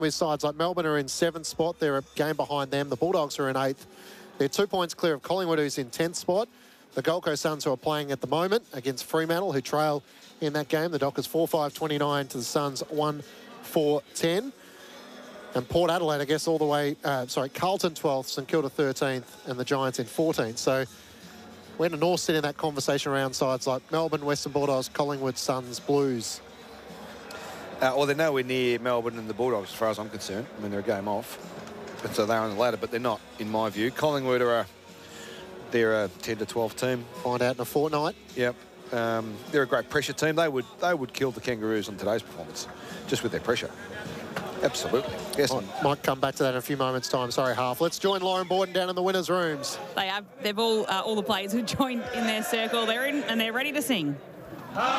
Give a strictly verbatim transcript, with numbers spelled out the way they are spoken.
with sides like Melbourne are in seventh spot. They're a game behind them. The Bulldogs are in eighth. They're two points clear of Collingwood, who's in tenth spot. The Gold Coast Suns, who are playing at the moment against Fremantle, who trail in that game. The Dockers four five twenty-nine to the Suns one four ten. And Port Adelaide, I guess, all the way, uh, sorry, Carlton twelfth, St Kilda thirteenth, and the Giants in fourteenth. So where do North sit in that conversation around sides like Melbourne, Western Bulldogs, Collingwood, Suns, Blues? Uh, well, they're nowhere near Melbourne and the Bulldogs, as far as I'm concerned. I mean, they're a game off. But so they're on the ladder, but they're not, in my view. Collingwood are a, they're a ten to twelve team. Find out in a fortnight. Yep. Um, they're a great pressure team. They would they would kill the Kangaroos on today's performance, just with their pressure. Absolutely. Yes. Might, might come back to that in a few moments' time. Sorry, Half. Let's join Lauren Borden down in the winners' rooms. They have. They've all uh, all the players who joined in their circle. They're in and they're ready to sing.